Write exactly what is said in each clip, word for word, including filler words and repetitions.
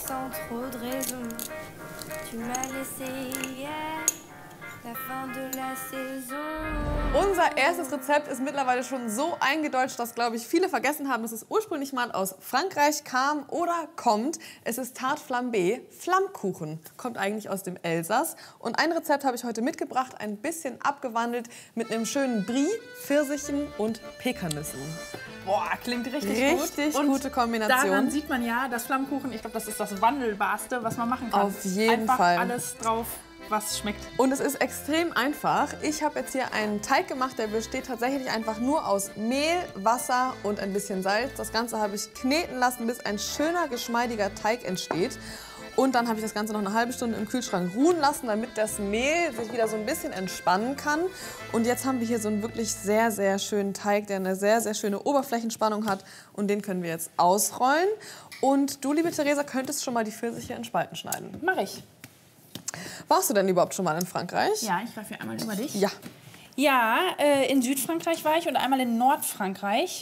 sans trop de raison. Tu m'as laissé hier, la fin de la saison. Unser erstes Rezept ist mittlerweile schon so eingedeutscht, dass, glaube ich, viele vergessen haben, dass es ursprünglich mal aus Frankreich kam oder kommt. Es ist Tarte Flambée, Flammkuchen. Kommt eigentlich aus dem Elsass. Und ein Rezept habe ich heute mitgebracht, ein bisschen abgewandelt mit einem schönen Brie, Pfirsichen und Pekannüssen. Boah, klingt richtig, Richtig gut. Und gute Kombination. Daran sieht man ja, dass Flammkuchen, ich glaube, das ist das Wandelbarste, was man machen kann. Auf jeden Einfach Fall. alles drauf, was schmeckt. Und es ist extrem einfach. Ich habe jetzt hier einen Teig gemacht, der besteht tatsächlich einfach nur aus Mehl, Wasser und ein bisschen Salz. Das Ganze habe ich kneten lassen, bis ein schöner, geschmeidiger Teig entsteht. Und dann habe ich das Ganze noch eine halbe Stunde im Kühlschrank ruhen lassen, damit das Mehl sich wieder so ein bisschen entspannen kann. Und jetzt haben wir hier so einen wirklich sehr, sehr schönen Teig, der eine sehr, sehr schöne Oberflächenspannung hat. Und den können wir jetzt ausrollen. Und du, liebe Theresa, könntest schon mal die Pfirsiche in Spalten schneiden. Mach ich. Warst du denn überhaupt schon mal in Frankreich? Ja, ich greife hier einmal über dich. Ja. Ja, äh, in Südfrankreich war ich und einmal in Nordfrankreich.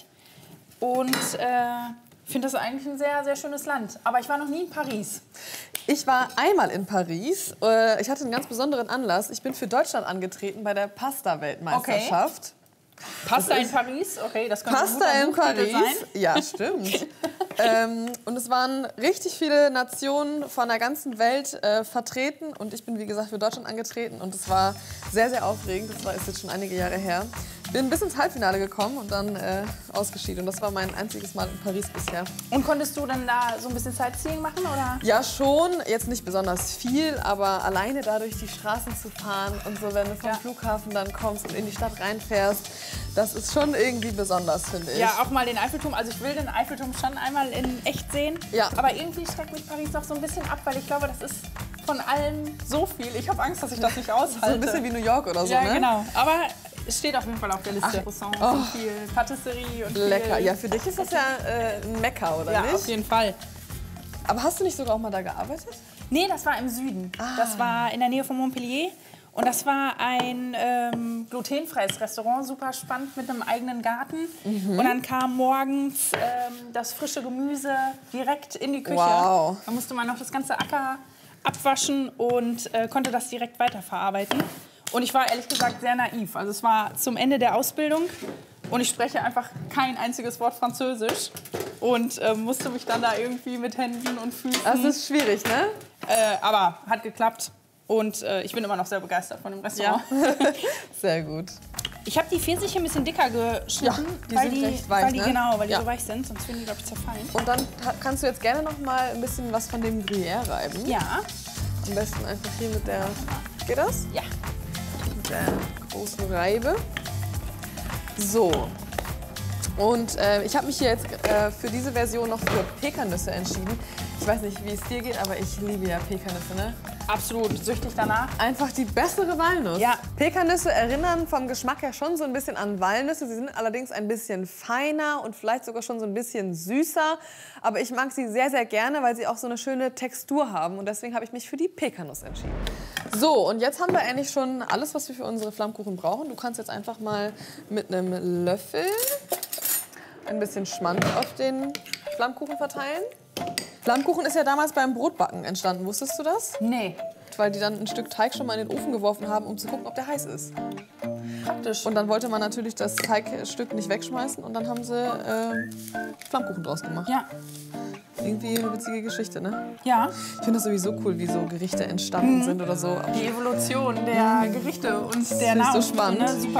Und äh, finde das eigentlich ein sehr, sehr schönes Land. Aber ich war noch nie in Paris. Ich war einmal in Paris. Äh, Ich hatte einen ganz besonderen Anlass. Ich bin für Deutschland angetreten bei der Pasta-Weltmeisterschaft. Pasta in Paris? Okay, das könnte Pasta ein in guter Buchtitel Paris? sein. Ja, stimmt. ähm, und es waren richtig viele Nationen von der ganzen Welt äh, vertreten. Und ich bin, wie gesagt, für Deutschland angetreten. Und es war sehr, sehr aufregend. Das war, ist jetzt schon einige Jahre her. Bin bis ins Halbfinale gekommen und dann äh, ausgeschieden. Und das war mein einziges Mal in Paris bisher. Und konntest du dann da so ein bisschen Sightseeing machen, oder? Ja, schon. Jetzt nicht besonders viel, aber alleine da durch die Straßen zu fahren und so, wenn du vom Ja. Flughafen dann kommst und in die Stadt reinfährst, das ist schon irgendwie besonders, finde ich. Ja, auch mal den Eiffelturm. Also ich will den Eiffelturm schon einmal in echt sehen. Ja. Aber irgendwie schreckt mich Paris noch so ein bisschen ab, weil ich glaube, das ist von allem so viel. Ich habe Angst, dass ich das nicht aushalte. So ein bisschen wie New York oder so, Ja, ne? genau. Aber es steht auf jeden Fall auf der Liste. Croissants oh. und viel Patisserie und viel... Lecker. Ja, für dich ist das ja äh, ein Mekka, oder Ja, nicht? auf jeden Fall. Aber hast du nicht sogar auch mal da gearbeitet? Nee, das war im Süden. Das war in der Nähe von Montpellier. Und das war ein ähm, glutenfreies Restaurant, super spannend, mit einem eigenen Garten. Mhm. Und dann kam morgens ähm, das frische Gemüse direkt in die Küche. Wow. Da musste man noch das ganze Acker abwaschen und äh, konnte das direkt weiterverarbeiten. Und ich war ehrlich gesagt sehr naiv. Also es war zum Ende der Ausbildung und ich spreche einfach kein einziges Wort Französisch. Und äh, musste mich dann da irgendwie mit Händen und Füßen... Das ist schwierig, ne? Äh, aber hat geklappt. Und äh, ich bin immer noch sehr begeistert von dem Restaurant. Ja. Sehr gut. Ich habe die Pfirsiche ein bisschen dicker geschnitten, Ja, die weil, sind die, recht weich, weil die ne? genau, weil die Ja. so weich sind, sonst würden die, glaube ich, zerfallen. Und dann ha- kannst du jetzt gerne noch mal ein bisschen was von dem Gruyère reiben. Ja, Am besten einfach hier mit der... Geht das? ja. Mit der großen Reibe. So. Und äh, ich habe mich hier jetzt äh, für diese Version noch für Pekannüsse entschieden. Ich weiß nicht, wie es dir geht, aber ich liebe ja Pekannüsse, ne? Absolut süchtig danach. Einfach die bessere Walnuss. Ja. Pekannüsse erinnern vom Geschmack her schon so ein bisschen an Walnüsse. Sie sind allerdings ein bisschen feiner und vielleicht sogar schon so ein bisschen süßer. Aber ich mag sie sehr, sehr gerne, weil sie auch so eine schöne Textur haben. Und deswegen habe ich mich für die Pekanuss entschieden. So, und jetzt haben wir eigentlich schon alles, was wir für unsere Flammkuchen brauchen. Du kannst jetzt einfach mal mit einem Löffel ein bisschen Schmand auf den Flammkuchen verteilen. Flammkuchen ist ja damals beim Brotbacken entstanden. Wusstest du das? Nee, Weil die dann ein Stück Teig schon mal in den Ofen geworfen haben, um zu gucken, ob der heiß ist. praktisch. Und dann wollte man natürlich das Teigstück nicht wegschmeißen und dann haben sie äh, Flammkuchen draus gemacht. Ja, Irgendwie eine witzige Geschichte, ne? ja. Ich finde das sowieso cool, wie so Gerichte entstanden sind oder so. Die Evolution der Gerichte und der Finde ich so Nahrungsmittel, spannend. ne? Super.